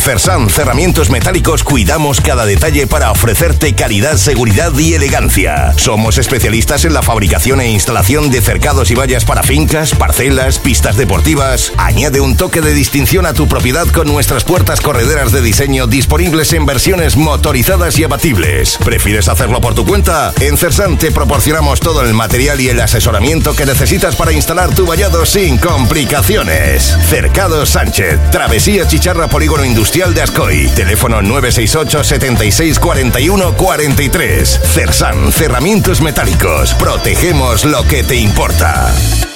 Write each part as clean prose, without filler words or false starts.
Fersan Cerramientos Metálicos cuidamos cada detalle para ofrecerte calidad, seguridad y elegancia. Somos especialistas en la fabricación e instalación de cercados y vallas para fincas, parcelas, pistas deportivas. Añade un toque de distinción a tu propiedad con nuestras puertas correderas de diseño disponibles en versiones motorizadas y abatibles. ¿Prefieres hacerlo por tu cuenta? En Fersan te proporcionamos todo el material y el asesoramiento que necesitas para instalar tu vallado sin complicaciones. Cercados Sánchez, Travesía Chicharra, Polígono Industrial de Ascoy. Teléfono 968 76 41 43. Fersan Cerramientos Metálicos. Protegemos lo que te importa.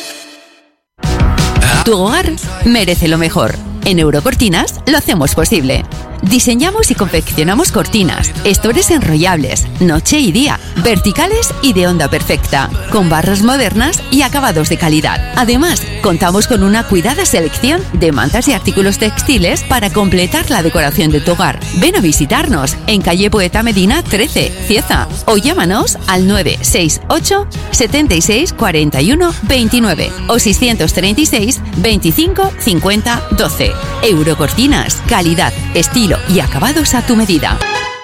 Tu hogar merece lo mejor. En Eurocortinas lo hacemos posible. Diseñamos y confeccionamos cortinas, estores enrollables, noche y día, verticales y de onda perfecta, con barras modernas y acabados de calidad. Además, contamos con una cuidada selección de mantas y artículos textiles para completar la decoración de tu hogar. Ven a visitarnos en calle Poeta Medina 13, Cieza, o llámanos al 968 76 41 29 o 636 25 50 12. Eurocortinas, calidad, estilo y acabados a tu medida.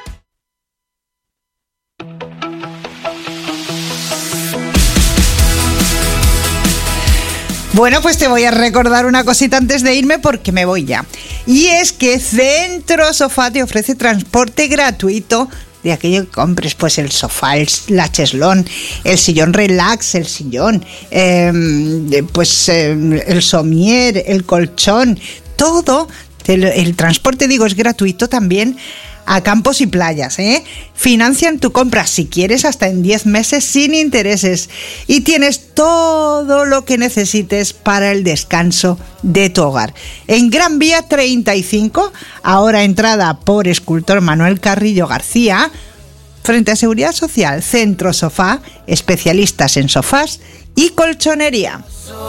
Bueno, pues te voy a recordar una cosita antes de irme porque me voy ya. Y es que Centro Sofá te ofrece transporte gratuito de aquello que compres, pues el sofá, la cheslón, el sillón relax, el sillón, el somier, el colchón, todo. El transporte, digo, es gratuito también a campos y playas, ¿eh? Financian tu compra, si quieres, hasta en 10 meses sin intereses. Y tienes todo lo que necesites para el descanso de tu hogar. En Gran Vía 35, ahora entrada por Escultor Manuel Carrillo García, frente a Seguridad Social. Centro Sofá, especialistas en sofás y colchonería.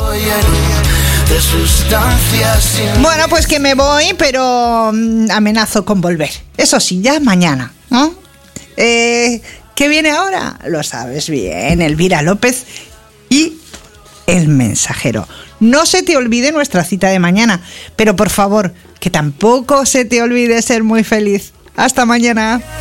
Bueno, pues que me voy, pero amenazo con volver. Eso sí, ya mañana, ¿no? ¿Qué viene ahora? Lo sabes bien, Elvira López y El Mensajero. No se te olvide nuestra cita de mañana, pero por favor, que tampoco se te olvide ser muy feliz. Hasta mañana.